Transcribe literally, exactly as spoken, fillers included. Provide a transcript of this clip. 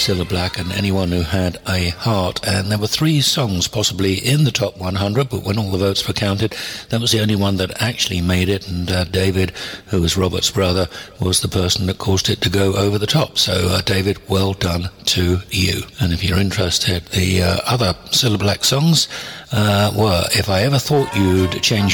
Cilla Black and Anyone Who Had a Heart. And there were three songs possibly in the top one hundred, but when all the votes were counted, that was the only one that actually made it. And uh, David, who was Robert's brother, was the person that caused it to go over the top. So, uh, David, well done to you. And if you're interested, the uh, other Cilla Black songs uh, were If I Ever Thought You'd Change